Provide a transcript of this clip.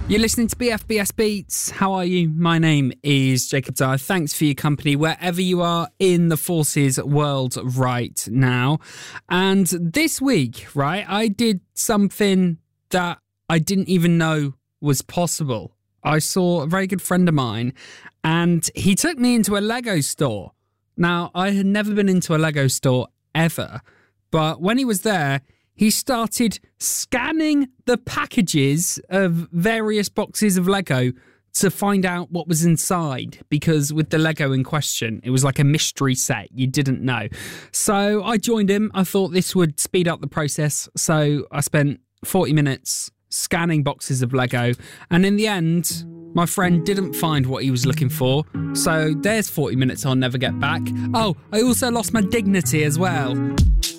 You're listening to BFBS Beats. How are you? My name is Jacob Dyer. Thanks for your company wherever you are in the forces world right now. And this week, right, I did something that I didn't even know was possible. I saw a very good friend of mine and he took me into a Lego store. Now, I had never been into a Lego store ever, but when he was there, he started scanning the packages of various boxes of Lego to find out what was inside, because with the Lego in question, it was like a mystery set. You didn't know. So I joined him. I thought this would speed up the process. So I spent 40 minutes scanning boxes of Lego. And in the end, my friend didn't find what he was looking for. So there's 40 minutes I'll never get back. Oh, I also lost my dignity as well.